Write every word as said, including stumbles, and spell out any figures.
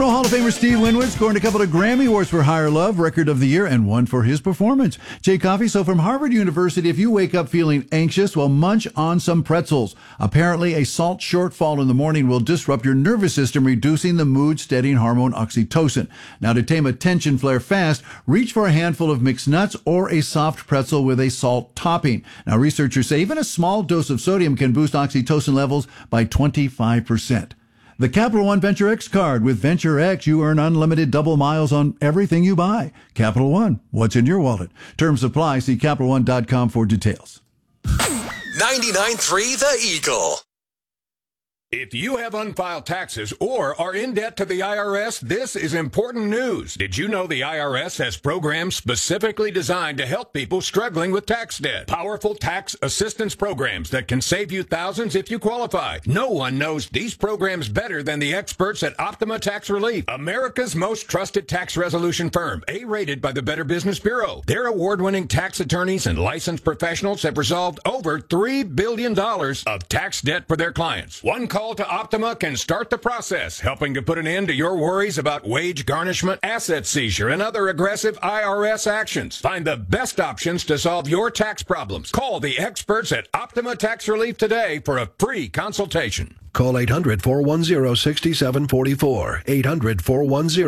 Roll Hall of Famer Steve Winwood scored a couple of Grammy Awards for Higher Love, Record of the Year, and one for his performance. Jay Coffey, so from Harvard University, if you wake up feeling anxious, well, munch on some pretzels. Apparently, a salt shortfall in the morning will disrupt your nervous system, reducing the mood-steadying hormone oxytocin. Now, to tame a tension flare fast, reach for a handful of mixed nuts or a soft pretzel with a salt topping. Now, researchers say even a small dose of sodium can boost oxytocin levels by twenty-five percent. The Capital One Venture X card. With Venture X, you earn unlimited double miles on everything you buy. Capital One, what's in your wallet? Terms apply. See Capital One dot com for details. ninety-nine point three The Eagle. If you have unfiled taxes or are in debt to the I R S, this is important news. Did you know the I R S has programs specifically designed to help people struggling with tax debt? Powerful tax assistance programs that can save you thousands if you qualify. No one knows these programs better than the experts at Optima Tax Relief, America's most trusted tax resolution firm, A-rated by the Better Business Bureau. Their award-winning tax attorneys and licensed professionals have resolved over three billion dollars of tax debt for their clients. One call to Optima can start the process, helping to put an end to your worries about wage garnishment, asset seizure, and other aggressive I R S actions. Find the best options to solve your tax problems. Call the experts at Optima Tax Relief today for a free consultation. Call eight hundred, four one zero, six seven four four. eight hundred, four one zero